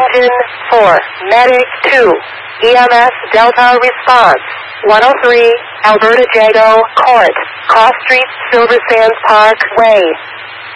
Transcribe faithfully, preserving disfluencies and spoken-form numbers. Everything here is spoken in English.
Engine four, Medic two, E M S Delta Response, one oh three, Alberta Jago Court, Cross Street, Silver Sands Park Way.